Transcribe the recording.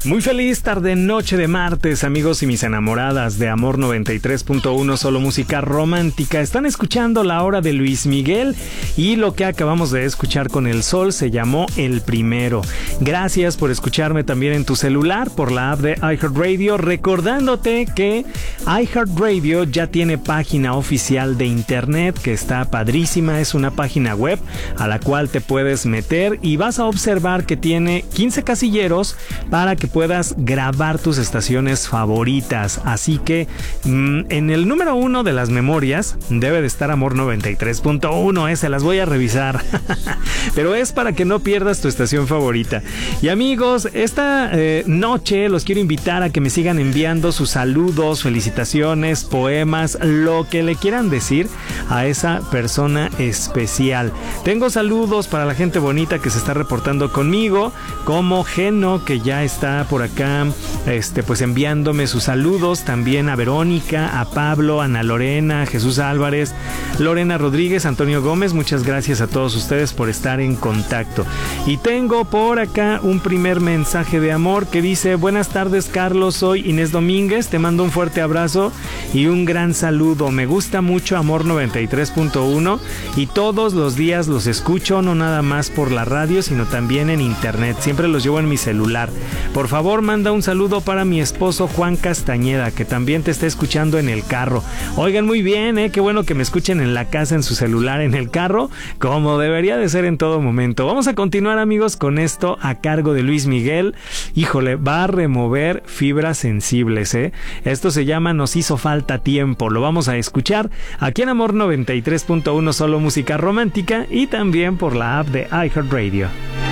Muy feliz tarde noche de martes, amigos y mis enamoradas de Amor 93.1, solo música romántica. Están escuchando La Hora de Luis Miguel y lo que acabamos de escuchar con El Sol se llamó El Primero. Gracias por escucharme también en tu celular por la app de iHeartRadio, recordándote que iHeartRadio ya tiene página oficial de internet que está padrísima. Es una página web a la cual te puedes meter y vas a observar que tiene 15 casilleros para que puedas grabar tus estaciones favoritas. Así que en el número 1 de las memorias debe de estar Amor 93.1. Se las voy a revisar. Pero es para que no pierdas tu estación favorita. Y amigos, esta noche los quiero invitar a que me sigan enviando sus saludos, felicitaciones, poemas, lo que le quieran decir a esa persona especial. Tengo saludos para la gente bonita que se está reportando conmigo, como Geno, que ya está por acá pues enviándome sus saludos, también a Verónica, a Pablo, Ana Lorena, Jesús Álvarez, Lorena Rodríguez, Antonio Gómez. Muchas gracias a todos ustedes por estar en contacto. Y tengo por acá un primer mensaje de amor que dice: buenas tardes, Carlos, soy Inés Domínguez, te mando un fuerte abrazo y un gran saludo. Me gusta mucho Amor 93.1 y todos los días los escucho, no nada más por la radio, sino también en internet. Siempre los llevo en mi celular. Por favor, manda un saludo para mi esposo Juan Castañeda, que también te está escuchando en el carro. Oigan, muy bien, qué bueno que me escuchen en la casa, en su celular, en el carro, como debería de ser en todo momento. Vamos a continuar, amigos, con esto a cargo de Luis Miguel. Híjole, va a remover fibras sensibles, Esto se llama Nos hizo falta tiempo. Lo vamos a escuchar aquí en Amor 93.1, solo música romántica, y también por la app de iHeartRadio.